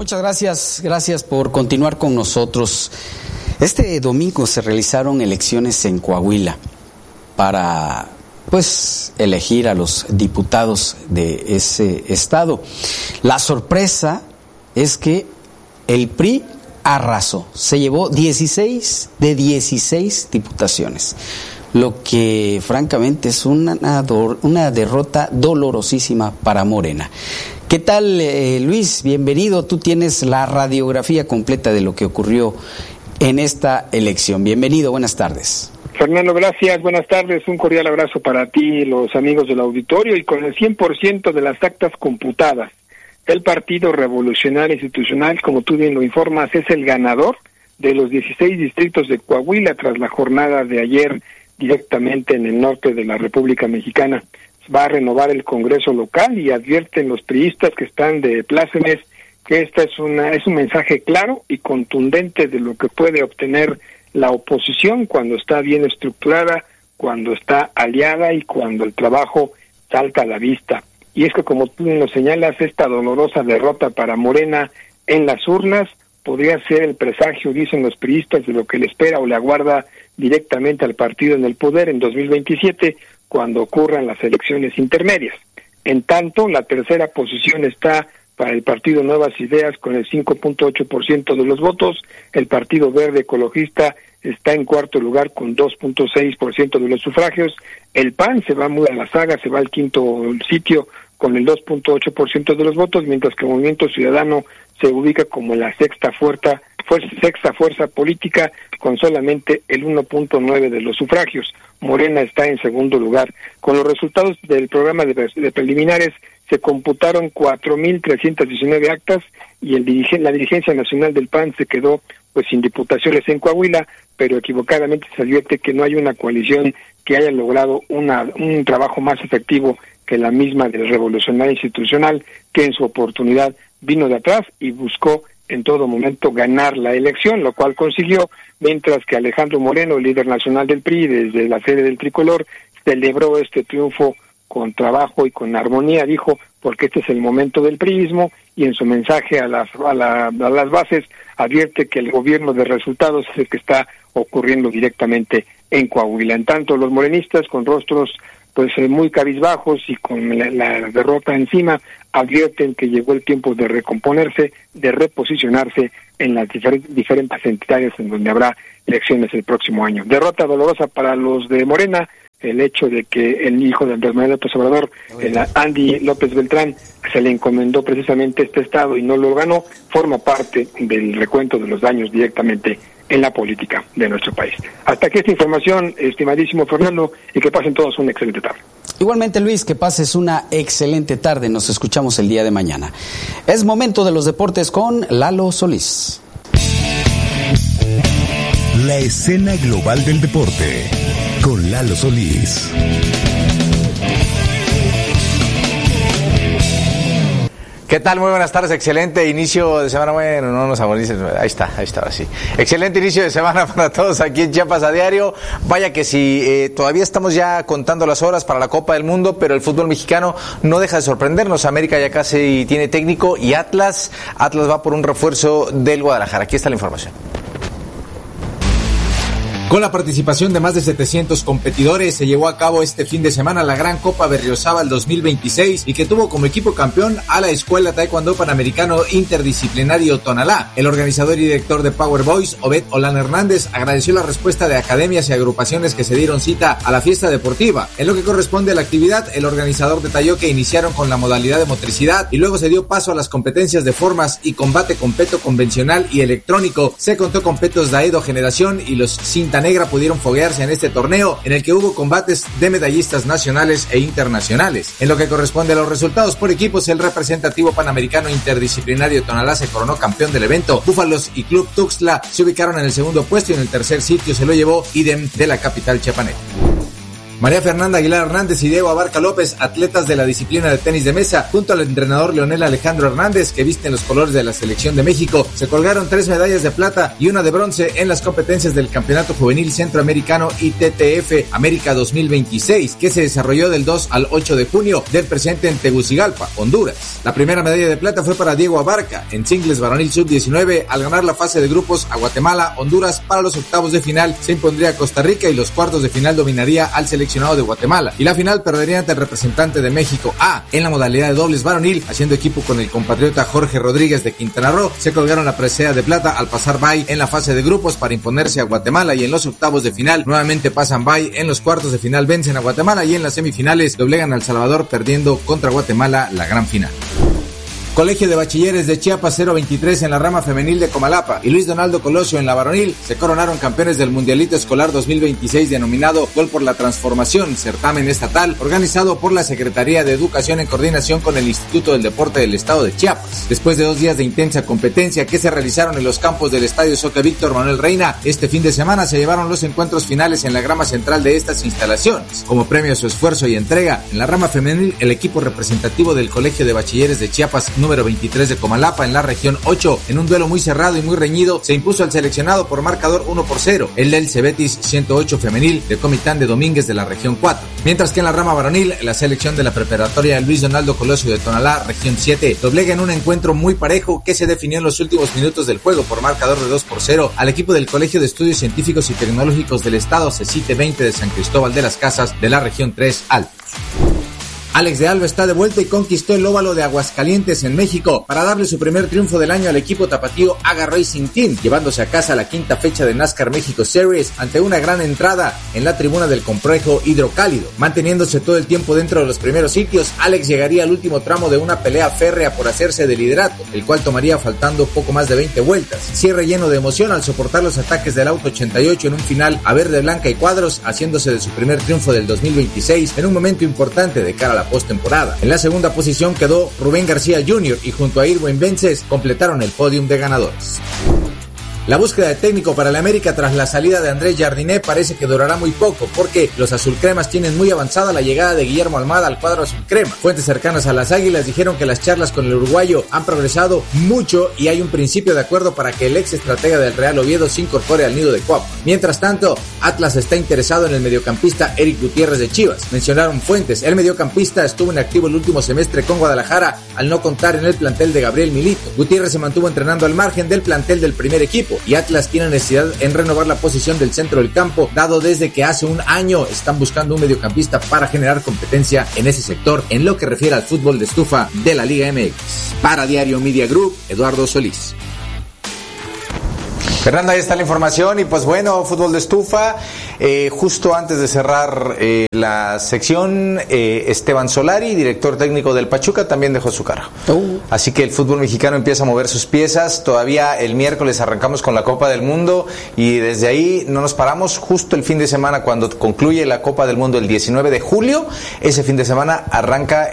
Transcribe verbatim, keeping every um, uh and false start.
Muchas gracias, gracias por continuar con nosotros. Este domingo se realizaron elecciones en Coahuila para, pues, elegir a los diputados de ese estado. La sorpresa es que el P R I arrasó, se llevó dieciséis de dieciséis diputaciones, lo que francamente es una, una derrota dolorosísima para Morena. ¿Qué tal, eh, Luis? Bienvenido, tú tienes la radiografía completa de lo que ocurrió en esta elección. Bienvenido, buenas tardes. Fernando, gracias, buenas tardes, un cordial abrazo para ti y los amigos del auditorio. Y con el cien por ciento de las actas computadas, el Partido Revolucionario Institucional, como tú bien lo informas, es el ganador de los dieciséis distritos de Coahuila tras la jornada de ayer directamente en el norte de la República Mexicana. Va a renovar el Congreso local y advierten los priistas que están de plácemes que esta es una es un mensaje claro y contundente de lo que puede obtener la oposición cuando está bien estructurada, cuando está aliada y cuando el trabajo salta a la vista. Y es que, como tú nos señalas, esta dolorosa derrota para Morena en las urnas podría ser el presagio, dicen los priistas, de lo que le espera o le aguarda directamente al partido en el poder en dos mil veintisiete, cuando ocurran las elecciones intermedias. En tanto, la tercera posición está para el Partido Nuevas Ideas con el cinco punto ocho por ciento de los votos, el Partido Verde Ecologista está en cuarto lugar con dos punto seis por ciento de los sufragios, el P A N se va muy a la saga, se va al quinto sitio con el dos punto ocho por ciento de los votos, mientras que el Movimiento Ciudadano se ubica como la sexta fuerza, fuerza, sexta fuerza política con solamente el uno punto nueve de los sufragios. Morena está en segundo lugar. Con los resultados del programa de, de preliminares se computaron cuatro mil trescientas diecinueve actas y el dirigen, la dirigencia nacional del P A N se quedó pues sin diputaciones en Coahuila, pero equivocadamente se advierte que no hay una coalición que haya logrado una, un trabajo más efectivo que la misma del Revolucionario Institucional, que en su oportunidad vino de atrás y buscó en todo momento ganar la elección, lo cual consiguió, mientras que Alejandro Moreno, líder nacional del P R I, desde la sede del Tricolor, celebró este triunfo con trabajo y con armonía, dijo, porque este es el momento del priismo, y en su mensaje a las, a, la, a las bases advierte que el gobierno de resultados es el que está ocurriendo directamente en Coahuila. En tanto, los morenistas, con rostros pues muy cabizbajos y con la, la derrota encima, advierten que llegó el tiempo de recomponerse, de reposicionarse en las difer- diferentes entidades en donde habrá elecciones el próximo año. Derrota dolorosa para los de Morena, el hecho de que el hijo de Andrés Manuel López Obrador, el Andy López Beltrán, se le encomendó precisamente este estado y no lo ganó, forma parte del recuento de los daños directamente en la política de nuestro país. Hasta aquí esta información, estimadísimo Fernando, y que pasen todos una excelente tarde. Igualmente, Luis, que pases una excelente tarde. Nos escuchamos el día de mañana. Es momento de los deportes con Lalo Solís. La escena global del deporte con Lalo Solís. ¿Qué tal? Muy buenas tardes, excelente inicio de semana. Bueno, no nos amoricen, ahí está, ahí está, sí. Excelente inicio de semana para todos aquí en Chiapas a diario. Vaya que sí, eh, todavía estamos ya contando las horas para la Copa del Mundo, pero el fútbol mexicano no deja de sorprendernos. América ya casi tiene técnico y Atlas, Atlas va por un refuerzo del Guadalajara. Aquí está la información. Con la participación de más de setecientos competidores, se llevó a cabo este fin de semana la Gran Copa Berriozábal dos mil veintiséis y que tuvo como equipo campeón a la Escuela Taekwondo Panamericano Interdisciplinario Tonalá. El organizador y director de Power Boys, Obed Olan Hernández, agradeció la respuesta de academias y agrupaciones que se dieron cita a la fiesta deportiva. En lo que corresponde a la actividad, el organizador detalló que iniciaron con la modalidad de motricidad y luego se dio paso a las competencias de formas y combate con peto convencional y electrónico. Se contó con petos Daedo Generación y los cinta negra pudieron foguearse en este torneo, en el que hubo combates de medallistas nacionales e internacionales. En lo que corresponde a los resultados por equipos, el representativo panamericano interdisciplinario Tonalá se coronó campeón del evento. Búfalos y Club Tuxtla se ubicaron en el segundo puesto y en el tercer sitio se lo llevó Idem de la capital chiapaneca. María Fernanda Aguilar Hernández y Diego Abarca López, atletas de la disciplina de tenis de mesa, junto al entrenador Leonel Alejandro Hernández, que visten los colores de la selección de México, se colgaron tres medallas de plata y una de bronce en las competencias del Campeonato Juvenil Centroamericano I T T F América dos mil veintiséis, que se desarrolló del dos al ocho de junio del presente en Tegucigalpa, Honduras. La primera medalla de plata fue para Diego Abarca en singles varonil sub diecinueve al ganar la fase de grupos a Guatemala. Honduras para los octavos de final se impondría a Costa Rica y los cuartos de final dominaría al seleccionado de Guatemala, y la final perdería ante el representante de México A. En la modalidad de dobles varonil, haciendo equipo con el compatriota Jorge Rodríguez de Quintana Roo, se colgaron la presea de plata al pasar bye en la fase de grupos para imponerse a Guatemala, y en los octavos de final nuevamente pasan bye, en los cuartos de final vencen a Guatemala y en las semifinales doblegan a El Salvador perdiendo contra Guatemala la gran final. Colegio de Bachilleres de Chiapas cero veintitrés en la rama femenil de Comalapa y Luis Donaldo Colosio en la varonil se coronaron campeones del Mundialito Escolar dos mil veintiséis denominado Gol por la Transformación, certamen estatal organizado por la Secretaría de Educación en coordinación con el Instituto del Deporte del Estado de Chiapas. Después de dos días de intensa competencia que se realizaron en los campos del Estadio Soccer Víctor Manuel Reina, este fin de semana se llevaron los encuentros finales en la grama central de estas instalaciones. Como premio a su esfuerzo y entrega, en la rama femenil el equipo representativo del Colegio de Bachilleres de Chiapas número veintitrés de Comalapa en la región ocho, en un duelo muy cerrado y muy reñido, se impuso al seleccionado por marcador uno por cero, el del Cebetis ciento ocho femenil de Comitán de Domínguez de la región cuatro. Mientras que en la rama varonil, la selección de la preparatoria Luis Donaldo Colosio de Tonalá, región siete, doblega en un encuentro muy parejo que se definió en los últimos minutos del juego por marcador de dos por cero al equipo del Colegio de Estudios Científicos y Tecnológicos del Estado CECITE veinte de San Cristóbal de las Casas de la región tres Altos. Alex de Alba está de vuelta y conquistó el óvalo de Aguascalientes en México para darle su primer triunfo del año al equipo tapatío Aga Racing Team, llevándose a casa la quinta fecha de NASCAR México Series ante una gran entrada en la tribuna del complejo Hidrocálido. Manteniéndose todo el tiempo dentro de los primeros sitios, Alex llegaría al último tramo de una pelea férrea por hacerse del liderato, el cual tomaría faltando poco más de veinte vueltas. Cierre lleno de emoción al soportar los ataques del auto ochenta y ocho en un final a verde, blanca y cuadros, haciéndose de su primer triunfo del dos mil veintiséis en un momento importante de cara a la postemporada. En la segunda posición quedó Rubén García junior y junto a Irwin Vences completaron el podium de ganadores. La búsqueda de técnico para el América tras la salida de Andrés Jardiné parece que durará muy poco, porque los azulcremas tienen muy avanzada la llegada de Guillermo Almada al cuadro azulcrema. Fuentes cercanas a las Águilas dijeron que las charlas con el uruguayo han progresado mucho y hay un principio de acuerdo para que el ex estratega del Real Oviedo se incorpore al nido de Cuapa. Mientras tanto, Atlas está interesado en el mediocampista Eric Gutiérrez de Chivas. Mencionaron fuentes, el mediocampista estuvo inactivo el último semestre con Guadalajara al no contar en el plantel de Gabriel Milito. Gutiérrez se mantuvo entrenando al margen del plantel del primer equipo y Atlas tiene necesidad en renovar la posición del centro del campo, dado desde que hace un año están buscando un mediocampista para generar competencia en ese sector en lo que refiere al fútbol de estufa de la Liga M X. Para Diario Media Group, Eduardo Solís. Fernanda, ahí está la información y pues bueno, fútbol de estufa. Eh, justo antes de cerrar eh, la sección, eh, Esteban Solari, director técnico del Pachuca, también dejó su cargo. Uh. Así que el fútbol mexicano empieza a mover sus piezas. Todavía el miércoles arrancamos con la Copa del Mundo y desde ahí no nos paramos. Justo el fin de semana, cuando concluye la Copa del Mundo el diecinueve de julio, ese fin de semana arranca